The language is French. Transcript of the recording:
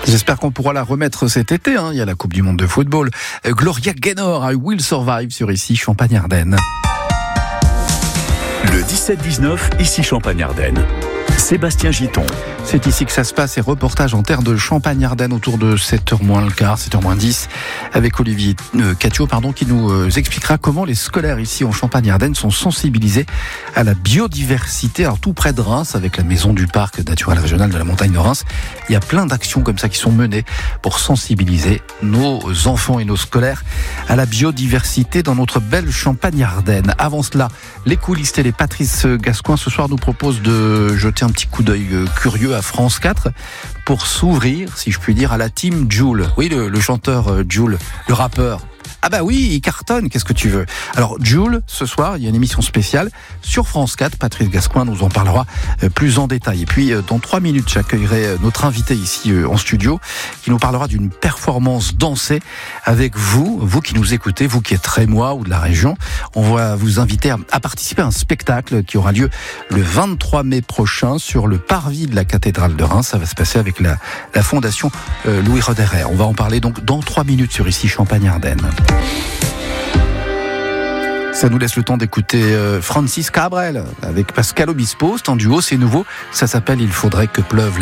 J'espère qu'on pourra la remettre cet été. Il y a la Coupe du Monde de football. Gloria Gaynor, I Will Survive sur Ici Champagne-Ardenne. Le 17-19, Ici Champagne-Ardenne. Sébastien Giton. C'est ici que ça se passe et reportage en terre de Champagne-Ardenne autour de 7h moins le quart, 7h moins 10 avec Olivier Catio, qui nous expliquera comment les scolaires ici en Champagne-Ardenne sont sensibilisés à la biodiversité. Alors tout près de Reims, avec la maison du parc naturel régional de la montagne de Reims, il y a plein d'actions comme ça qui sont menées pour sensibiliser nos enfants et nos scolaires à la biodiversité dans notre belle Champagne-Ardenne. Avant cela, les coulisses télé Patrice Gascoin ce soir nous propose de jeter un petit coup d'œil curieux à France 4 pour s'ouvrir, si je puis dire, à la team Jul. Oui, le chanteur Jul, le rappeur. Ah bah oui, il cartonne, qu'est-ce que tu veux. Alors Jul, ce soir, il y a une émission spéciale sur France 4. Patrice Gascoin nous en parlera plus en détail. Et puis dans 3 minutes, j'accueillerai notre invité ici en studio qui nous parlera d'une performance dansée avec vous qui nous écoutez, vous qui êtes Rémois ou de la région. On va vous inviter à participer à un spectacle qui aura lieu le 23 mai prochain sur le parvis de la cathédrale de Reims. Ça va se passer avec la fondation Louis Roederer. On va en parler donc dans 3 minutes sur Ici Champagne-Ardenne. Ça nous laisse le temps d'écouter Francis Cabrel avec Pascal Obispo. C'est en duo, c'est nouveau. Ça s'appelle Il faudrait que pleuve.